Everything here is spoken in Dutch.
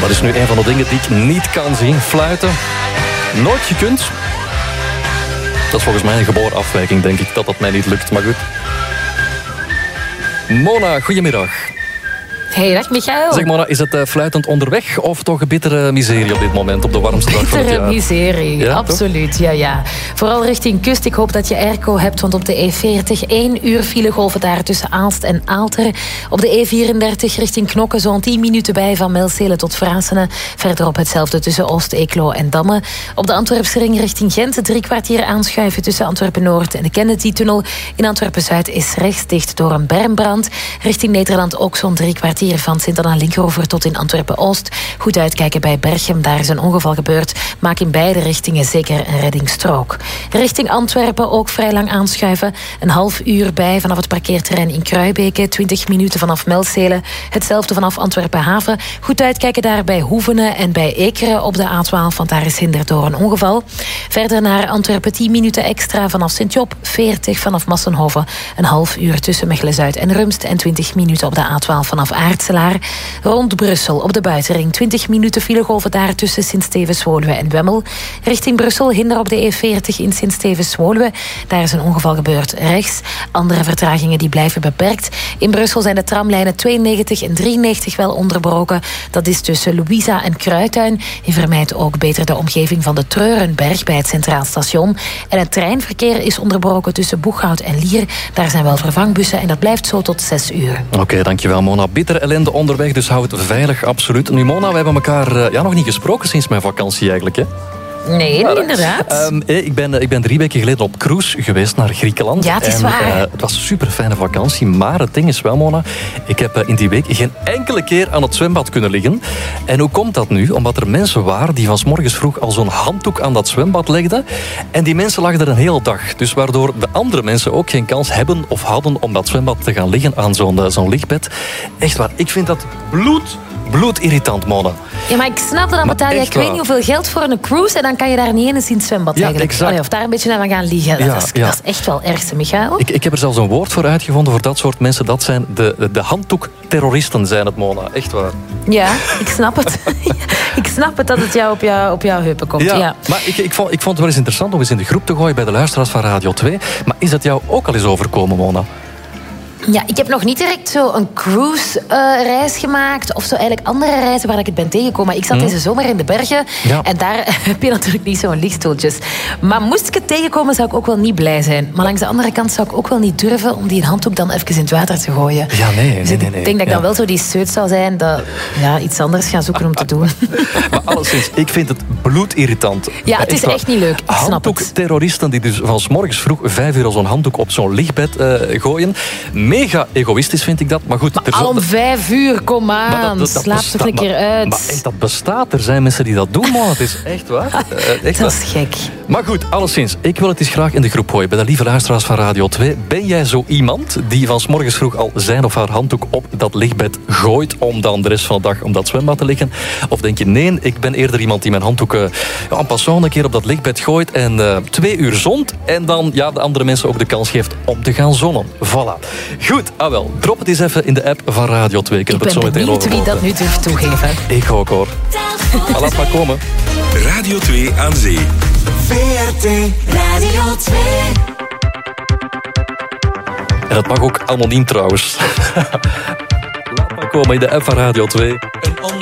Dat is nu een van de dingen die ik niet kan zien. Fluiten. Nooit gekund. Dat is volgens mij een geboren afwijking, denk ik, dat mij niet lukt. Maar goed. Mona, goedemiddag. Hey, dag Michael. Zeg Mona, is het fluitend onderweg of toch een bittere miserie op dit moment, op de warmste dag van het jaar? Bittere miserie, ja, absoluut. Ja. Vooral richting kust. Ik hoop dat je airco hebt, want op de E40 1 uur filegolven daar tussen Aalst en Aalter. Op de E34 richting Knokke zo'n 10 minuten bij van Melzele tot Vrasene. Verderop hetzelfde tussen Oost, Eeklo en Damme. Op de Antwerpsring richting Gent 3 kwartier aanschuiven tussen Antwerpen-Noord en de Kennedy-tunnel. In Antwerpen-Zuid is rechts dicht door een bermbrand. Richting Nederland ook zo'n 3 kwartier van Sint-Anna-Linkeroever tot in Antwerpen-Oost. Goed uitkijken bij Berchem, daar is een ongeval gebeurd. Maak in beide richtingen zeker een reddingsstrook. Richting Antwerpen ook vrij lang aanschuiven. Een half uur bij vanaf het parkeerterrein in Kruibeke. 20 minuten vanaf Melzele. Hetzelfde vanaf Antwerpen-Haven. Goed uitkijken daar bij Hoevenen en bij Ekeren op de A12, want daar is hinder door een ongeval. Verder naar Antwerpen 10 minuten extra vanaf Sint-Job. 40 vanaf Massenhoven. Een half uur tussen Mechelen-Zuid en Rumst. En 20 minuten op de A12 vanaf Aartselaar. Rond Brussel op de buitenring 20 minuten filegolven daar tussen Sint-Stevens-Woluwe en Wemmel. Richting Brussel hinder op de E40 in Sint-Stevens-Woluwe. Daar is een ongeval gebeurd rechts. Andere vertragingen die blijven beperkt. In Brussel zijn de tramlijnen 92 en 93 wel onderbroken. Dat is tussen Louisa en Kruituin. Je vermijdt ook beter de omgeving van de Treurenberg bij het Centraal Station. En het treinverkeer is onderbroken tussen Boeghout en Lier. Daar zijn wel vervangbussen en dat blijft zo tot 6 uur. Oké, dankjewel Mona. Bittere ellende onderweg, dus hou het veilig, absoluut. Nu Mona, we hebben elkaar nog niet gesproken sinds mijn vakantie eigenlijk, hè? Nee, inderdaad. Ik ben 3 weken geleden op cruise geweest naar Griekenland. Ja, het is waar. Het was een super fijne vakantie, maar het ding is wel, Mona, ik heb in die week geen enkele keer aan het zwembad kunnen liggen. En hoe komt dat nu? Omdat er mensen waren die van 's morgens vroeg al zo'n handdoek aan dat zwembad legden. En die mensen lagen er een hele dag. Dus waardoor de andere mensen ook geen kans hebben of hadden om dat zwembad te gaan liggen aan zo'n lichtbed. Echt waar, ik vind dat bloedirritant, Mona. Ja, maar ik snap dat dan betaal je, ik weet niet hoeveel geld voor een cruise en dan kan je daar niet eens in het zwembad eigenlijk. Exact. Allee, of daar een beetje naar gaan liggen. Dat is echt wel erg, Michael. Ik heb er zelfs een woord voor uitgevonden voor dat soort mensen. Dat zijn de handdoekterroristen, zijn het, Mona. Echt waar. Ja, ik snap het. Ik snap het dat het jou op jouw heupen komt. Ja. Maar ik vond het wel eens interessant om eens in de groep te gooien bij de luisteraars van Radio 2. Maar is dat jou ook al eens overkomen, Mona? Ja, ik heb nog niet direct zo een cruise-reis gemaakt. Of zo eigenlijk andere reizen waar ik het ben tegengekomen. Ik zat deze zomer in de bergen. Ja. En daar heb je natuurlijk niet zo'n lichtstoeltjes. Maar moest ik het tegenkomen, zou ik ook wel niet blij zijn. Maar langs de andere kant zou ik ook wel niet durven om die handdoek dan even in het water te gooien. Ja, nee. Dus ik denk dat ik dan wel zo die steut zou zijn dat iets anders gaan zoeken om te doen. Maar alleszins, ik vind het bloedirritant. Ja, het is echt niet leuk. Ik snap het. Handdoekterroristen die dus van 's morgens vroeg 5 uur al zo'n handdoek op zo'n lichtbed gooien. Mega egoïstisch vind ik dat. Maar goed, maar al om 5 uur, kom aan. Slaap er een keer uit. Maar echt, dat bestaat. Er zijn mensen die dat doen, man. Het is echt waar. Echt dat is gek. Maar goed, alleszins. Ik wil het eens graag in de groep gooien. Bij de lieve luisteraars van Radio 2. Ben jij zo iemand die van 's morgens vroeg al zijn of haar handdoek op dat lichtbed gooit om dan de rest van de dag om dat zwembad te liggen? Of denk je, nee, ik ben eerder iemand die mijn handdoek en passant een keer op dat lichtbed gooit en 2 uur zont en dan de andere mensen ook de kans geeft om te gaan zonnen. Voilà. Goed, drop het eens even in de app van Radio 2. Ik ben benieuwd wie dat nu durft toegeven. Ik ook, hoor. Maar laat maar komen. Radio 2 aan zee. VRT Radio 2. En dat mag ook anoniem trouwens. Laat maar komen in de app van Radio 2.